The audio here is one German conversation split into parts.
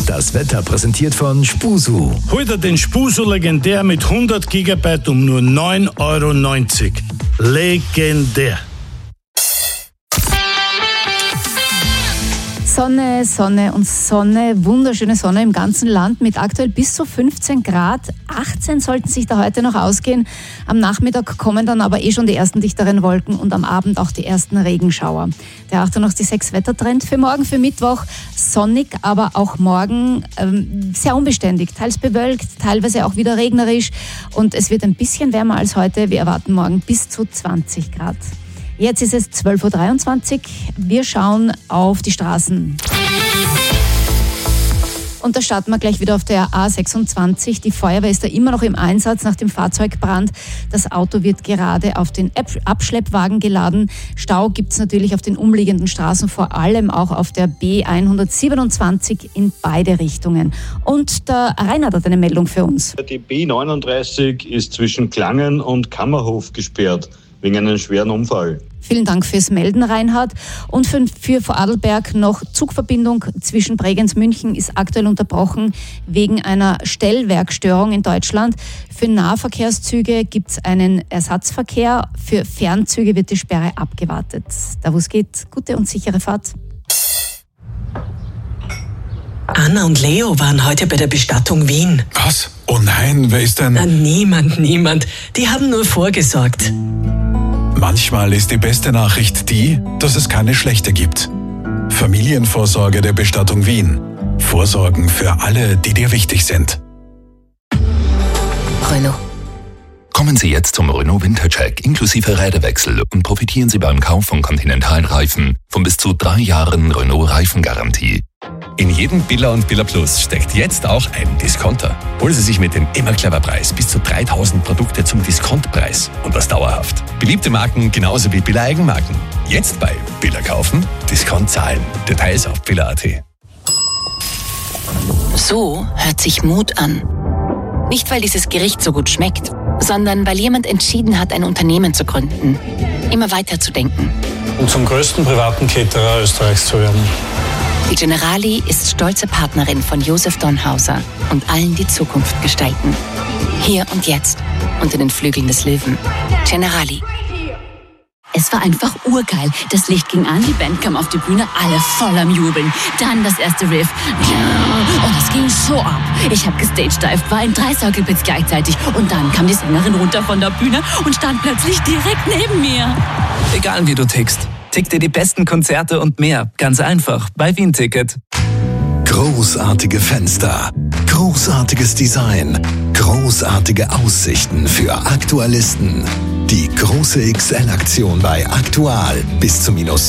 Das Wetter präsentiert von Spusu. Heute den Spusu legendär mit 100 GB um nur 9,90 €. Legendär. Sonne, Sonne und Sonne, wunderschöne Sonne im ganzen Land mit aktuell bis zu 15 Grad. 18 sollten sich da heute noch ausgehen. Am Nachmittag kommen dann aber schon die ersten dichteren Wolken und am Abend auch die ersten Regenschauer. Der 886 Wettertrend für morgen, für Mittwoch. Sonnig, aber auch morgen sehr unbeständig. Teils bewölkt, teilweise auch wieder regnerisch. Und es wird ein bisschen wärmer als heute. Wir erwarten morgen bis zu 20 Grad. Jetzt ist es 12:23 Uhr. Wir schauen auf die Straßen. Und da starten wir gleich wieder auf der A26. Die Feuerwehr ist da immer noch im Einsatz nach dem Fahrzeugbrand. Das Auto wird gerade auf den Abschleppwagen geladen. Stau gibt es natürlich auf den umliegenden Straßen, vor allem auch auf der B127 in beide Richtungen. Und der Reinhard hat eine Meldung für uns. Die B39 ist zwischen Klangen und Kammerhof gesperrt, wegen einem schweren Unfall. Vielen Dank fürs Melden, Reinhard. Und für Vorarlberg noch Zugverbindung zwischen Bregenz München ist aktuell unterbrochen wegen einer Stellwerkstörung in Deutschland. Für Nahverkehrszüge gibt es einen Ersatzverkehr. Für Fernzüge wird die Sperre abgewartet. Da wo es geht, gute und sichere Fahrt. Anna und Leo waren heute bei der Bestattung Wien. Was? Oh nein, wer ist denn? Niemand. Die haben nur vorgesorgt. Manchmal ist die beste Nachricht die, dass es keine schlechte gibt. Familienvorsorge der Bestattung Wien. Vorsorgen für alle, die dir wichtig sind. Renault. Kommen Sie jetzt zum Renault Wintercheck inklusive Räderwechsel und profitieren Sie beim Kauf von Continental-Reifen von bis zu 3 Jahren Renault-Reifengarantie. In jedem Billa und Billa Plus steckt jetzt auch ein Discounter. Holen Sie sich mit dem Immer-Clever-Preis bis zu 3000 Produkte zum Diskontpreis und das dauerhaft. Beliebte Marken genauso wie Billa-Eigenmarken. Jetzt bei Billa kaufen, Discount zahlen. Details auf billa.at. So hört sich Mut an. Nicht, weil dieses Gericht so gut schmeckt, sondern weil jemand entschieden hat, ein Unternehmen zu gründen. Immer weiter zu denken. Und zum größten privaten Caterer Österreichs zu werden. Die Generali ist stolze Partnerin von Josef Donhauser und allen, die Zukunft gestalten. Hier und jetzt, unter den Flügeln des Löwen. Generali. Es war einfach urgeil. Das Licht ging an, die Band kam auf die Bühne, alle voll am Jubeln. Dann das erste Riff. Und es ging so ab. Ich hab gestagedived, war in 3 Circle-Pits gleichzeitig. Und dann kam die Sängerin runter von der Bühne und stand plötzlich direkt neben mir. Egal wie du tickst. Tick dir die besten Konzerte und mehr. Ganz einfach bei Wien Ticket. Großartige Fenster, großartiges Design, großartige Aussichten für Aktualisten. Die große XL-Aktion bei Aktual. Bis zu minus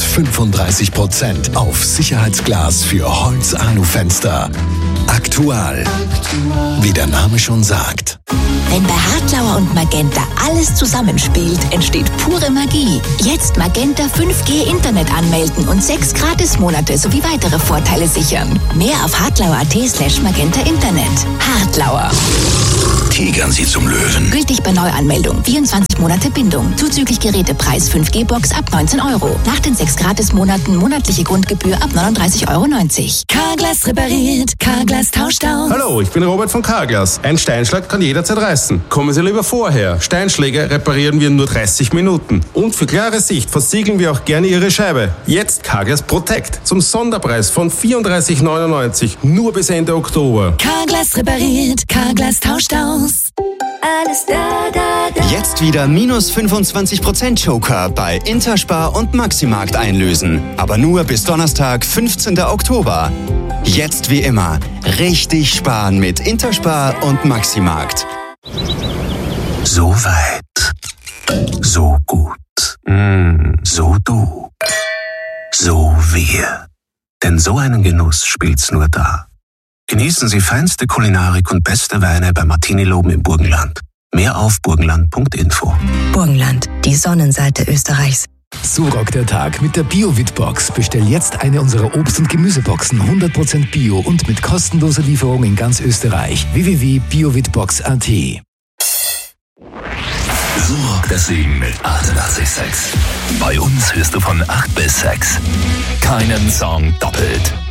35% auf Sicherheitsglas für Holz-Alu-Fenster. Aktual. Wie der Name schon sagt. Wenn bei Hartlauer und Magenta alles zusammenspielt, entsteht pure Magie. Jetzt Magenta 5G Internet anmelden und 6 Gratismonate sowie weitere Vorteile sichern. Mehr auf hartlauer.at/Magenta Internet. Hartlauer. Tigern Sie zum Löwen. Gültig bei Neuanmeldung. 24 Monate Bindung. Zuzüglich Gerätepreis 5G-Box ab 19 €. Nach den 6 Gratismonaten monatliche Grundgebühr ab 39,90 €. Carglass repariert. Carglass tauscht aus. Hallo, ich bin Robert von Carglass. Ein Steinschlag kann jederzeit reißen. Kommen Sie lieber vorher. Steinschläge reparieren wir in nur 30 Minuten. Und für klare Sicht versiegeln wir auch gerne Ihre Scheibe. Jetzt Carglass Protect. Zum Sonderpreis von 34,99. Nur bis Ende Oktober. Carglass repariert. Carglass tauscht aus. Alles da. Jetzt wieder minus 25% Joker bei Interspar und Maximarkt einlösen. Aber nur bis Donnerstag, 15. Oktober. Jetzt wie immer, richtig sparen mit Interspar und Maximarkt. So weit, so gut, so du, so wir. Denn so einen Genuss spielt's nur da. Genießen Sie feinste Kulinarik und beste Weine bei Martini Loben im Burgenland. Mehr auf burgenland.info. Burgenland, die Sonnenseite Österreichs. So rockt der Tag mit der Bio-Wit-Box. Bestell jetzt eine unserer Obst- und Gemüseboxen 100% Bio und mit kostenloser Lieferung in ganz Österreich. www.biowitbox.at. So rockt das Leben mit 886. Bei uns hörst du von 8 bis 6. Keinen Song doppelt.